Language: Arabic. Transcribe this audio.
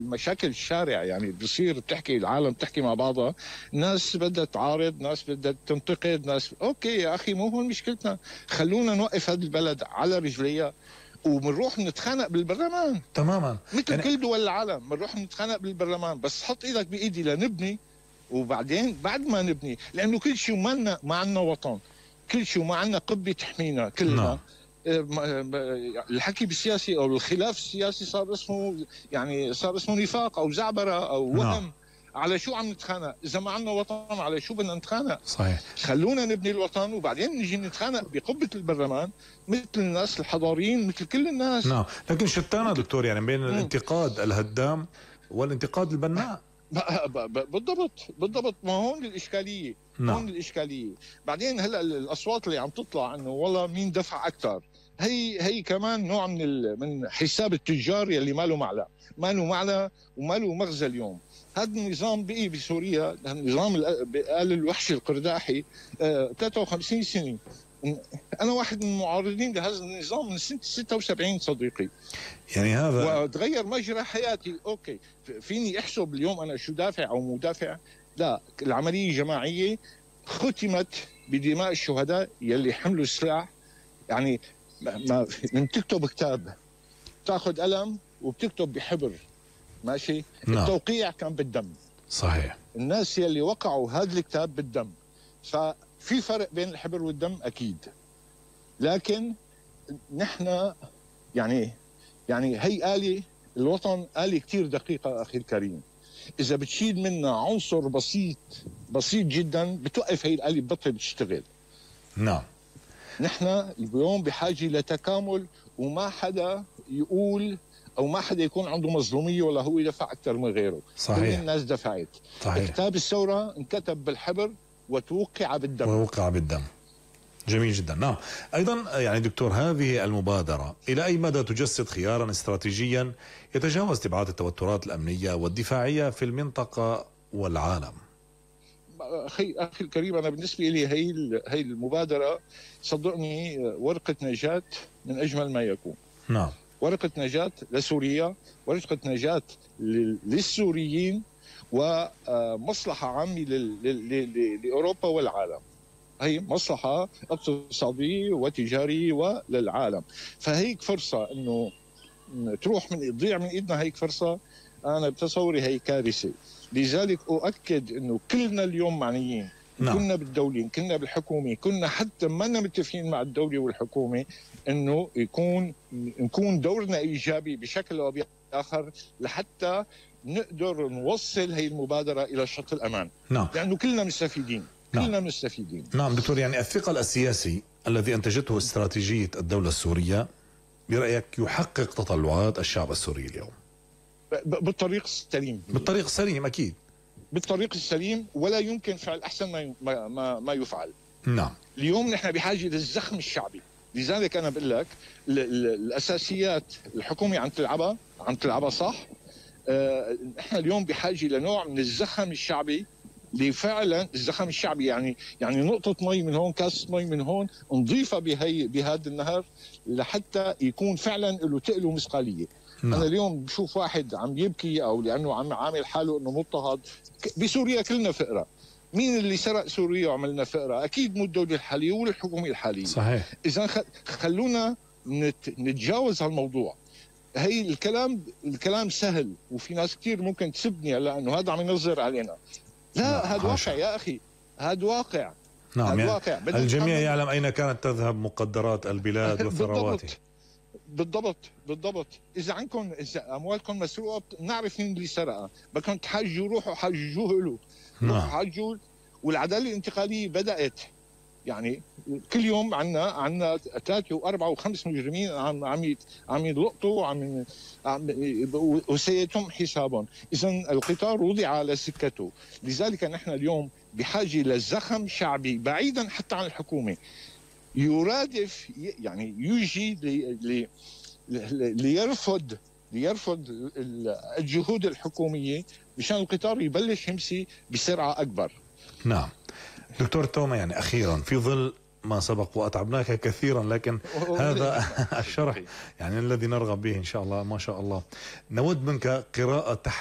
مشاكل الشارع، يعني بصير بتحكي العالم بتحكي مع بعضها، ناس بدها تعارض، ناس بدها تنتقد، ناس اوكي يا اخي مو هون مشكلتنا، خلونا نوقف هذا البلد على رجليها وبنروح نتخانق بالبرلمان تماما مثل يعني كل دول العالم، بنروح نتخانق بالبرلمان، بس حط ايدك بايدي لنبني، وبعدين بعد ما نبني، لانه كل شيء ما عندنا وطن، كل شيء ما عندنا قبه تحمينا كلنا. الحكي بالسياسي او الخلاف السياسي صار اسمه، يعني صار اسمه نفاق او زعبره او وهم. على شو عم نتخانق؟ اذا ما عندنا وطن على شو بدنا نتخانق؟ صحيح. خلونا نبني الوطن وبعدين نجي نتخانق بقبه البرلمان مثل الناس الحضاريين مثل كل الناس. نعم، لكن شتانا دكتور يعني بين الانتقاد الهدام والانتقاد البناء. بالضبط ما هون الاشكاليه. هون الاشكاليه. بعدين هلا الاصوات اللي عم تطلع انه والله مين دفع اكثر، هي كمان نوع من حساب التجار يلي ما له معنى وما له مغزى. اليوم هذا النظام بقي بسوريا، النظام قال الوحش القرداحي 53 سنه. انا واحد من المعارضين لهذا النظام من سنه 76 صديقي، يعني هذا وتغير مجرى حياتي. اوكي فيني احسب اليوم انا شو دافع او مدافع؟ لا، العمليه جماعيه ختمت بدماء الشهداء يلي حملوا السلاح. يعني ما من تكتب كتاب تاخذ قلم وبتكتب بحبر، ماشي؟ التوقيع كان بالدم. صحيح. الناس يلي وقعوا هذا الكتاب بالدم، ففي فرق بين الحبر والدم اكيد، لكن نحن يعني هي آلة، الوطن آلة كتير دقيقة أخي الكريم. إذا بتشيل منا عنصر بسيط جدا بتوقف هي الآلة، بتبطل تشتغل. نعم. نحن اليوم بحاجة لتكامل، وما حدا يقول أو ما حدا يكون عنده مظلومية ولا هو يدفع أكثر من غيره. صحيح. كل الناس دفعت. صحيح. كتاب الثورة انكتب بالحبر وتوقع بالدم. جميل جدا. نعم. أيضا يعني دكتور، هذه المبادرة إلى أي مدى تجسد خيارا استراتيجيا يتجاوز تبعات التوترات الأمنية والدفاعية في المنطقة والعالم؟ أخي الكريم، أنا بالنسبة لي هي المبادرة صدقني ورقة نجاة من أجمل ما يكون. نعم. ورقة نجاة لسوريا، ورقة نجاة للسوريين، ومصلحة عامة لأوروبا والعالم. هي مصلحة اقتصادية وتجارية وللعالم. فهيك فرصة انه تضيع من ايدنا، هيك فرصة انا بتصوري هي كارثة. لذلك اؤكد انه كلنا اليوم معنيين. كنا بالدولة، كنا بالحكومة، كنا حتى ما متفقين مع الدولة والحكومة انه نكون دورنا ايجابي بشكل او باخر لحتى نقدر نوصل هي المبادرة الى شط الامان. نعم. لانه كلنا مستفيدين. كلنا مستفيدين. نعم دكتور، يعني الثقل السياسي الذي أنتجته استراتيجية الدولة السورية برأيك يحقق تطلعات الشعب السوري اليوم؟ بالطريق السليم. بالطريق السليم أكيد. بالطريق السليم، ولا يمكن فعل أحسن ما يفعل. نعم. اليوم نحن بحاجة للزخم الشعبي. لذلك أنا بقول لك الأساسيات الحكومة عم تلعبها صح. نحن اليوم بحاجة لنوع من الزخم الشعبي، لفعلا الزخم الشعبي يعني نقطة مي من هون، كاس مي من هون، نضيفها بهذا النهر لحتى يكون فعلا له تقل ومثقالية. أنا اليوم بشوف واحد عم يبكي أو لأنه عم عامل حاله أنه مضطهد. بسوريا كلنا فقرة. مين اللي سرق سوريا وعملنا فقرة؟ أكيد مو الدولة الحالية ولا الحكومة الحالية. صحيح. إذا خلونا نتجاوز هالموضوع. هي الكلام سهل، وفي ناس كتير ممكن تسبني لأنه هذا عم ينظر علينا. لا، هذا واقع يا أخي، هذا واقع. نعم. يعني واقع. الجميع يعلم أين كانت تذهب مقدرات البلاد وثرواتها. بالضبط. إذا أموالكم مسروقة نعرف مين اللي سرقها، بدكم تحجوا، روحوا حجوه له. روحوا حجوا. والعدالة الانتقالية بدأت. يعني كل يوم عنا 3 و4 و5 مجرمين عم يلقطوا وسيتم حسابهم. إذا القطار وضع على سكته. لذلك نحن اليوم بحاجة لزخم شعبي بعيدا حتى عن الحكومة، يرادف يعني يجي ليرفض الجهود الحكومية مشان القطار يبلش يمشي بسرعة أكبر. نعم دكتور توما، يعني أخيرا في ظل ما سبق وأتعبناك كثيرا، لكن هذا الشرح يعني الذي نرغب به إن شاء الله. ما شاء الله. نود منك قراءة